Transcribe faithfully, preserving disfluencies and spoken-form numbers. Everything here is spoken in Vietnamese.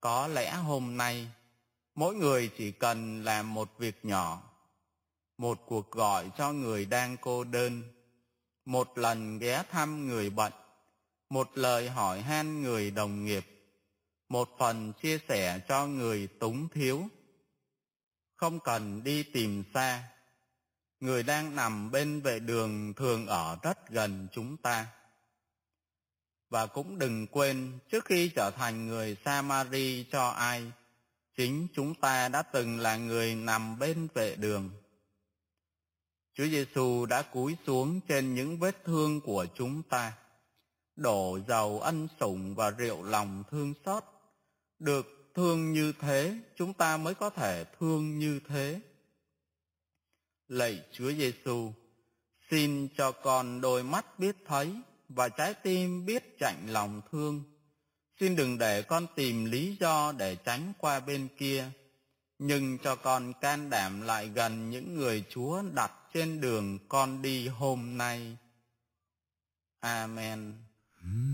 Có lẽ hôm nay, mỗi người chỉ cần làm một việc nhỏ, một cuộc gọi cho người đang cô đơn, một lần ghé thăm người bệnh, một lời hỏi han người đồng nghiệp, một phần chia sẻ cho người túng thiếu. Không cần đi tìm xa, người đang nằm bên vệ đường thường ở rất gần chúng ta. Và cũng đừng quên, trước khi trở thành người Sa-ma-ri cho ai, chính chúng ta đã từng là người nằm bên vệ đường. Chúa Giêsu đã cúi xuống trên những vết thương của chúng ta, đổ dầu ân sủng và rượu lòng thương xót. Được thương như thế, chúng ta mới có thể thương như thế. Lạy Chúa Giêsu, xin cho con đôi mắt biết thấy và trái tim biết chạnh lòng thương. Xin đừng để con tìm lý do để tránh qua bên kia, nhưng cho con can đảm lại gần những người Chúa đặt trên đường con đi hôm nay. Amen.